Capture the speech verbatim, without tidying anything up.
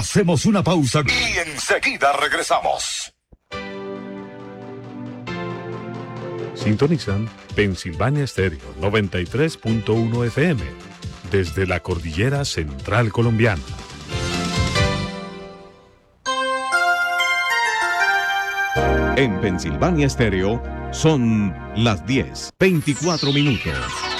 Hacemos una pausa y enseguida regresamos. Sintonizan Pensilvania Stereo noventa y tres punto uno F M desde la cordillera central colombiana. En Pensilvania Stereo son las diez, veinticuatro minutos.